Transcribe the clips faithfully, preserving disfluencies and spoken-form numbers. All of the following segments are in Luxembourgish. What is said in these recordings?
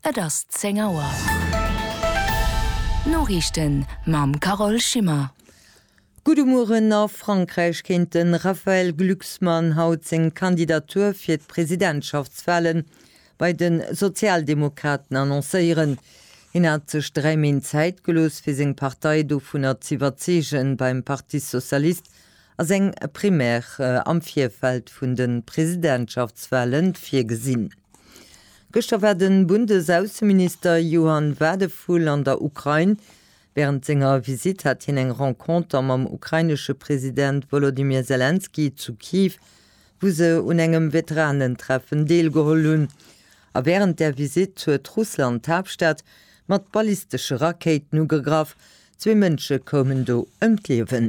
et ass zehn Auer. Norrichten mam Carol Schimmer. Gute Morgen nach Frankreich kennt den Raphael Glucksmann haut seg Kandidatur fir d'Präsidentschaftswahlen bei den Sozialdemokraten annoncéieren. Hin hat sech drei Min Zeit gelos fir seg Partei do vun der Ziverzegen beim Parti Sozialist as eng primär äh, am Vierfeld vun den Präsidentschaftswahlen fir gesinn. Gestern werden Bundesaußenminister Johann Wadefuhl an der Ukraine während senger Visit hat hin eng Rencontre am ukrainische Präsident Volodymyr Zelensky zu Kiew, wo se un engem Veteranentreffen deelgeholun. A während der Visit huet Russland Hauptstadt mat ballistische Raketen ugegraf, zwe Mënsche kommen do ëmtlewen.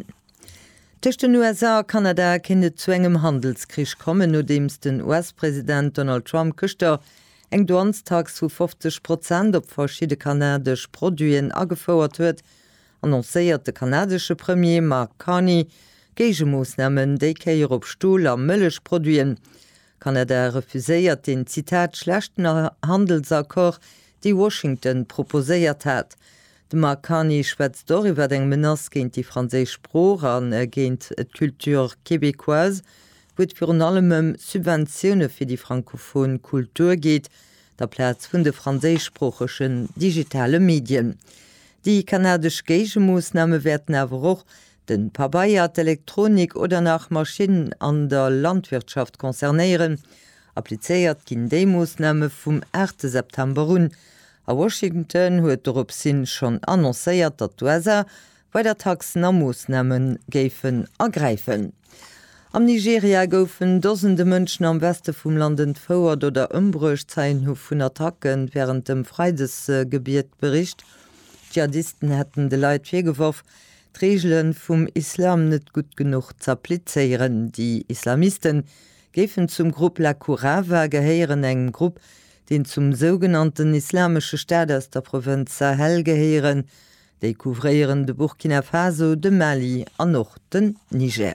Tchten U S A Kanada kindet zu engem Handelskrich kommen, no dems den U S-Präsident Donald Trump Köchter eng Donnerstags zu fünfzig Prozent op verschiedene kanadisch Produien agefauerert huet, annoncéiert de kanadische Premier Mark Carney Gegemoosnamen déikeier op Stuhl am Mëllechproduen. Kanada refuséiert den Zitat schlechten Handelsakkor, die Washington proposéiert hat. De Mark Carney schwätzt doiwwer eng Menace géint die Franzésisch Sprach an äh, géint et Kultur québécoise, wot fir an allem Subventionioune fir die frankophon Kultur geht, der Platz vun de franzésischsprochechen digitale Medien. Die kanadisch Gegemoosname werden awer och den Pabaiat Elektronik oder nach Maschinen an der Landwirtschaft konzernéieren. Appliéiert ginn Demoosname vum ersten September run. A Washington huet derop sinn schon annoncéiert, dat d'U S A bei der Taxenammoosnamen géiffen ergreifen. Am Nigeria goufen dosende Mënschen am Weste vum Landen fouert oder ëmbrucht zein hu vun Attacken während dem Freidesgebiet bericht. Dschihadisten hätten de Leiit virgeworf, d'Regelen vum Islam net gut genug zerplitzeieren. Die Islamisten géfen zum Grupp La Kourawa geheieren eng Grupp, den zum sogenannten Islamsche Staat aus der Provinz Sahel geheieren, déi couvrieren de Burkina Faso, de Mali an noch den Niger.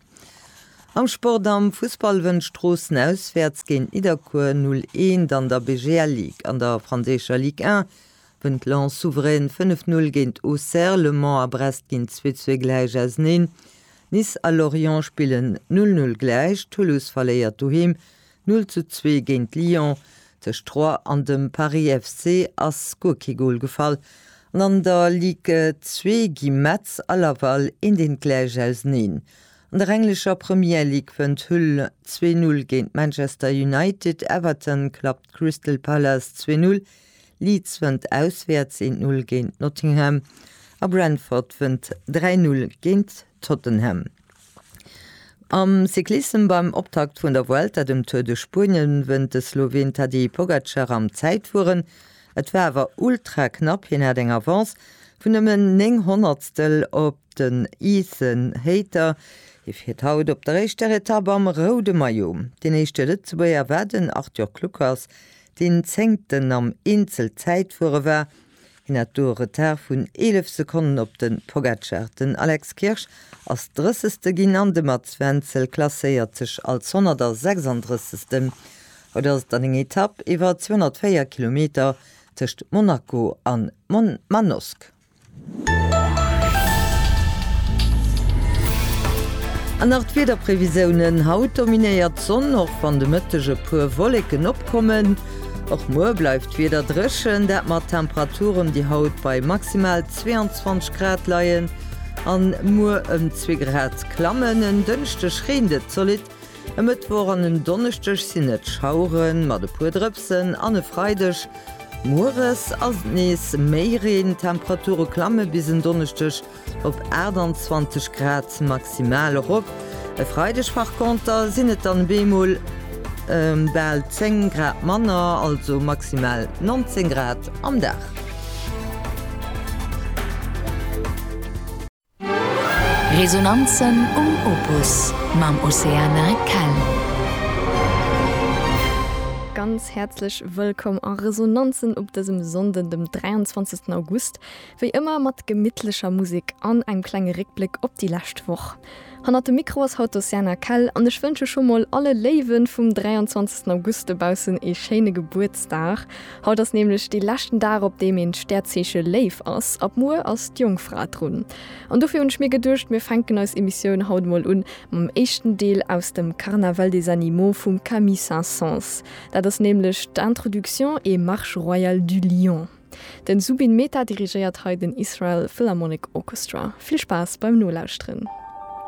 Am Sport am Fußball wëncht Strossen auswärts gin Iderkur null eins an der B G A League. An der franzécher Ligue eins wënd Lens souverän fünf null géint Auxerre, Le Mans a Brest gin zwei zwei gleich as Nîmes. Nice a Lorient spielen null null gleich, Toulouse verléiert doheem null zu zwei géint Lyon, zech trois an dem Paris F C ass Skokigol gefall. Und an der Ligue zwei gi Metz a Laval in den gleich as Nîmes. An der englischer Premier League fënnt Hull zwei null géint Manchester United, Everton klappt Crystal Palace zwei null, Leeds fënnt auswärts in null géint Nottingham, a Brentford fënnt drei null géint Tottenham. Am Cyclism beim Optakt vun der Vuelta dem Tour de Spien wënnt de Slowen Tadej Pogačar am Zeitfuhren. Et war awer ultra knapp hin er eng Avance vun ëmmen neng Hundertstel op den Ethan Hayter. fir haut op der rechter Etappe am Rode Maillot. Den echte Lützebäier werden Arthur Kluckers den zengten am Inselzeitfuhr war, hin hat do Retard vun elf Sekunden op den Pogačar. Den Alex Kirsch als dreißigste Ginande mat Zwenzel klasséiert sech als hundertsechsunddreißigste oder ass dann eng Etappe iwwer zweihundertvier Kilometer tëcht Monaco an Mon Manosque. An nach Wetterprävisionen haut dominéiert Sonn noch van de mëttege puer Wolleken opkommen. Och Moer bleifft wieder dreschen, dat mat Temperaturen die Haut bei maximal zweiundzwanzig Grad leien, an Moer ëm zwei Grad klammen en dënchte schreende zollit, ëmmet wo an en donnechtech sinnet schauren, mat de puerdrëpsen, ane freidech, Moores as nees méireen Temperature klamme bis en donnechtech op achtundzwanzig Grad maximal op. E Freidechfachkonter sinnet an Bemol ähm, bald zehn Grad Manner, also maximal neunzehn Grad am Dach. Resonanzen um Opus mam Oceana Kell. Ganz herzlich willkommen an Resonanzen op diesem Sonntag, dem dreiundzwanzigsten August, wie immer mit gemütlicher Musik an einem kleinen Rückblick op die letzte Woche. Han hat de Mikro aus haut Oceana Kall an ech wënsche schon mal alle Lewen vum dreiundzwanzigsten August bausen e chéne Geburtstag. Haut das nämlich die lachten dar op dem en sterzesche Leif ass, ab Mo as d Jungfrat runn. An dofir hunsch mir gedurcht mir fanken als Emissionioun haut mal un mam echten Deel aus dem Carnaval des Animaux vum Camille Saint-Saëns. Dat das nämlich d'Introduction e Marche Royale du Lion. Den Subin Meta dirigiert heute den Israel Philharmonic Orchestra. Viel Spaß beim Nolauusstrin.